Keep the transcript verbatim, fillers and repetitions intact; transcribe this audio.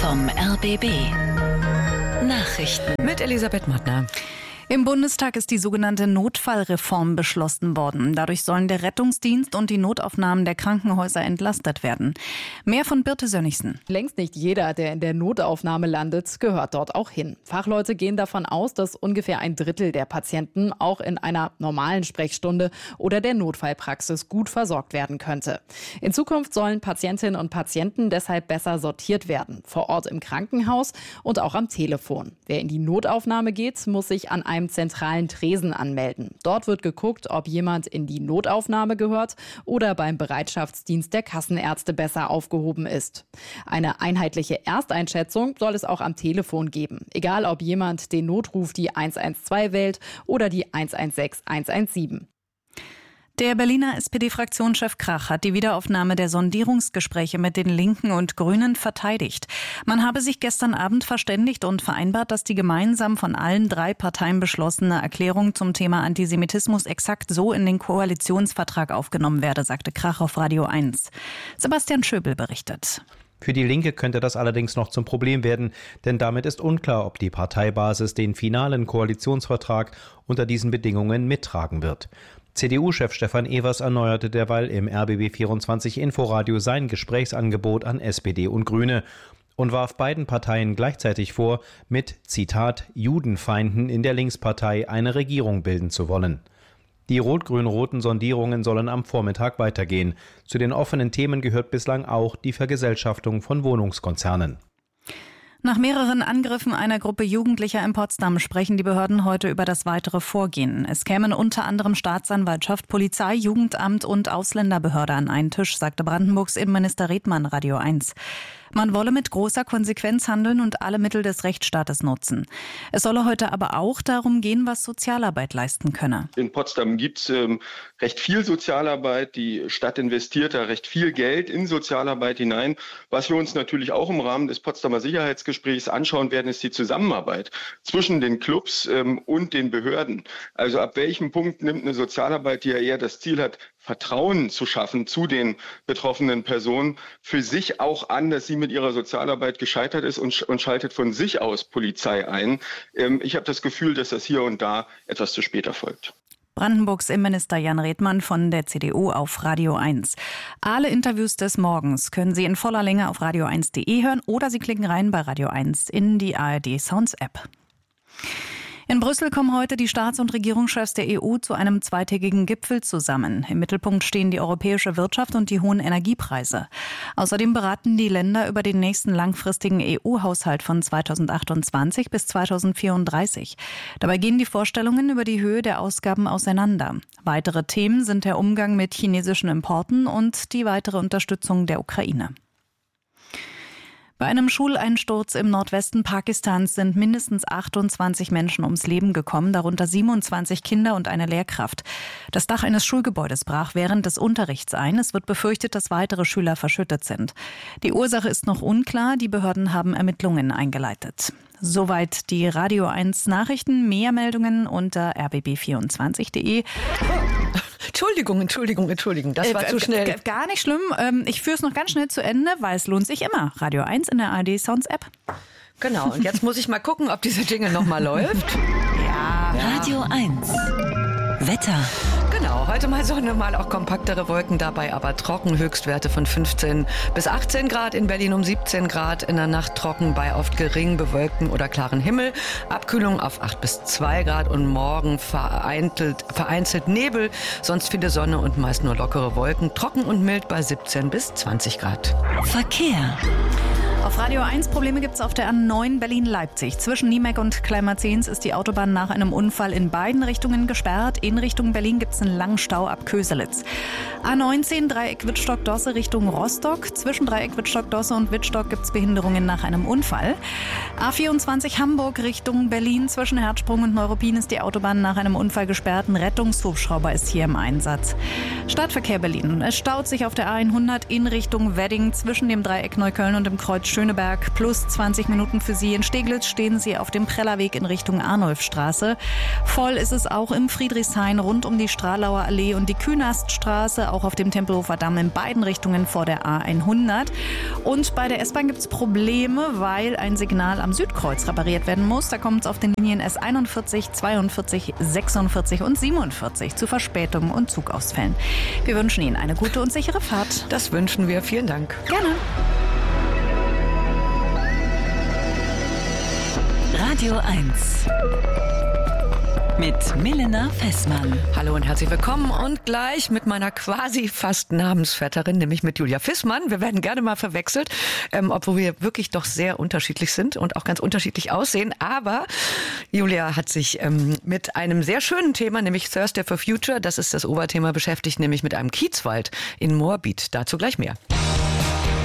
vom R B B. Nachrichten mit Elisabeth Mattner. Im Bundestag ist die sogenannte Notfallreform beschlossen worden. Dadurch sollen der Rettungsdienst und die Notaufnahmen der Krankenhäuser entlastet werden. Mehr von Birte Sönnigsen. Längst nicht jeder, der in der Notaufnahme landet, gehört dort auch hin. Fachleute gehen davon aus, dass ungefähr ein Drittel der Patienten auch in einer normalen Sprechstunde oder der Notfallpraxis gut versorgt werden könnte. In Zukunft sollen Patientinnen und Patienten deshalb besser sortiert werden. Vor Ort im Krankenhaus und auch am Telefon. Wer in die Notaufnahme geht, muss sich an einem zentralen Tresen anmelden. Dort wird geguckt, ob jemand in die Notaufnahme gehört oder beim Bereitschaftsdienst der Kassenärzte besser aufgehoben ist. Eine einheitliche Ersteinschätzung soll es auch am Telefon geben. Egal, ob jemand den Notruf die eins eins zwei wählt oder die eins eins sechs eins eins sieben. Der Berliner S P D-Fraktionschef Krach hat die Wiederaufnahme der Sondierungsgespräche mit den Linken und Grünen verteidigt. Man habe sich gestern Abend verständigt und vereinbart, dass die gemeinsam von allen drei Parteien beschlossene Erklärung zum Thema Antisemitismus exakt so in den Koalitionsvertrag aufgenommen werde, sagte Krach auf Radio eins. Sebastian Schöbel berichtet. Für die Linke könnte das allerdings noch zum Problem werden, denn damit ist unklar, ob die Parteibasis den finalen Koalitionsvertrag unter diesen Bedingungen mittragen wird. C D U-Chef Stefan Evers erneuerte derweil im R B B vierundzwanzig Inforadio sein Gesprächsangebot an S P D und Grüne und warf beiden Parteien gleichzeitig vor, mit, Zitat, Judenfeinden in der Linkspartei eine Regierung bilden zu wollen. Die rot-grün-roten Sondierungen sollen am Vormittag weitergehen. Zu den offenen Themen gehört bislang auch die Vergesellschaftung von Wohnungskonzernen. Nach mehreren Angriffen einer Gruppe Jugendlicher in Potsdam sprechen die Behörden heute über das weitere Vorgehen. Es kämen unter anderem Staatsanwaltschaft, Polizei, Jugendamt und Ausländerbehörde an einen Tisch, sagte Brandenburgs Innenminister Redmann Radio eins. Man wolle mit großer Konsequenz handeln und alle Mittel des Rechtsstaates nutzen. Es solle heute aber auch darum gehen, was Sozialarbeit leisten könne. In Potsdam gibt es ähm, recht viel Sozialarbeit. Die Stadt investiert da recht viel Geld in Sozialarbeit hinein. Was wir uns natürlich auch im Rahmen des Potsdamer Sicherheitsgesprächs anschauen werden, ist die Zusammenarbeit zwischen den Clubs ähm, und den Behörden. Also ab welchem Punkt nimmt eine Sozialarbeit, die ja eher das Ziel hat, Vertrauen zu schaffen zu den betroffenen Personen, für sich auch an, dass sie mit ihrer Sozialarbeit gescheitert ist und, und schaltet von sich aus Polizei ein. Ähm, ich habe das Gefühl, dass das hier und da etwas zu spät erfolgt. Brandenburgs Innenminister Jan Redmann von der C D U auf Radio eins. Alle Interviews des Morgens können Sie in voller Länge auf radio eins punkt de hören oder Sie klicken rein bei Radio eins in die A R D Sounds App. In Brüssel kommen heute die Staats- und Regierungschefs der E U zu einem zweitägigen Gipfel zusammen. Im Mittelpunkt stehen die europäische Wirtschaft und die hohen Energiepreise. Außerdem beraten die Länder über den nächsten langfristigen E U-Haushalt von zweitausendachtundzwanzig bis zweitausendvierunddreißig. Dabei gehen die Vorstellungen über die Höhe der Ausgaben auseinander. Weitere Themen sind der Umgang mit chinesischen Importen und die weitere Unterstützung der Ukraine. Bei einem Schuleinsturz im Nordwesten Pakistans sind mindestens achtundzwanzig Menschen ums Leben gekommen, darunter siebenundzwanzig Kinder und eine Lehrkraft. Das Dach eines Schulgebäudes brach während des Unterrichts ein. Es wird befürchtet, dass weitere Schüler verschüttet sind. Die Ursache ist noch unklar. Die Behörden haben Ermittlungen eingeleitet. Soweit die Radio eins Nachrichten. Mehr Meldungen unter r b b vierundzwanzig punkt de. Entschuldigung, Entschuldigung, Entschuldigung, das war äh, zu schnell. G- gar nicht schlimm. Ich führe es noch ganz schnell zu Ende, weil es lohnt sich immer. Radio eins in der A R D Sounds App. Genau, und jetzt muss ich mal gucken, ob dieser Jingle nochmal läuft. Ja. Radio eins. Wetter. Genau, heute mal Sonne, mal auch kompaktere Wolken dabei, aber trocken, Höchstwerte von fünfzehn bis achtzehn Grad, in Berlin um siebzehn Grad, in der Nacht trocken bei oft gering bewölkten oder klaren Himmel, Abkühlung auf acht bis zwei Grad und morgen vereinzelt, vereinzelt Nebel, sonst viele Sonne und meist nur lockere Wolken, trocken und mild bei siebzehn bis zwanzig Grad. Verkehr. Auf Radio eins Probleme gibt es auf der A neun Berlin-Leipzig. Zwischen Niemek und Kleinmarzens ist die Autobahn nach einem Unfall in beiden Richtungen gesperrt. In Richtung Berlin gibt es einen langen Stau ab Köselitz. A neunzehn Dreieck Wittstock-Dosse Richtung Rostock. Zwischen Dreieck Wittstock-Dosse und Wittstock gibt es Behinderungen nach einem Unfall. A vierundzwanzig Hamburg Richtung Berlin. Zwischen Herzsprung und Neuruppin ist die Autobahn nach einem Unfall gesperrt. Ein Rettungshubschrauber ist hier im Einsatz. Stadtverkehr Berlin. Es staut sich auf der A hundert in Richtung Wedding zwischen dem Dreieck Neukölln und dem Kreuz Schöneberg plus zwanzig Minuten für Sie. In Steglitz stehen Sie auf dem Prellerweg in Richtung Arnulfstraße. Voll ist es auch im Friedrichshain rund um die Stralauer Allee und die Künaststraße, auch auf dem Tempelhofer Damm in beiden Richtungen vor der A hundert. Und bei der S-Bahn gibt es Probleme, weil ein Signal am Südkreuz repariert werden muss. Da kommt es auf den Linien S einundvierzig, zweiundvierzig, sechsundvierzig und siebenundvierzig zu Verspätungen und Zugausfällen. Wir wünschen Ihnen eine gute und sichere Fahrt. Das wünschen wir. Vielen Dank. Gerne. Radio eins. Mit Milena Fessmann. Hallo und herzlich willkommen und gleich mit meiner quasi fast Namensvetterin, nämlich mit Julia Fissmann. Wir werden gerne mal verwechselt, ähm, obwohl wir wirklich doch sehr unterschiedlich sind und auch ganz unterschiedlich aussehen. Aber Julia hat sich ähm, mit einem sehr schönen Thema, nämlich Thursday for Future, das ist das Oberthema, beschäftigt, nämlich mit einem Kiezwald in Moabit. Dazu gleich mehr.